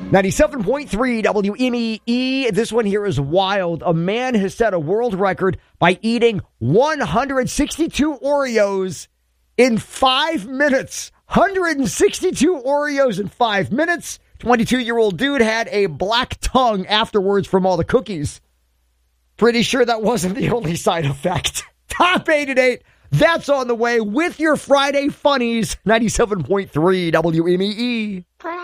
97.3 WMEE. This one here is wild. A man has set a world record by eating 162 Oreos in 5 minutes. 162 Oreos in 5 minutes. 22-year-old dude had a black tongue afterwards from all the cookies. Pretty sure that wasn't the only side effect. Top 8 at 8. That's on the way with your Friday funnies. 97.3 WMEE.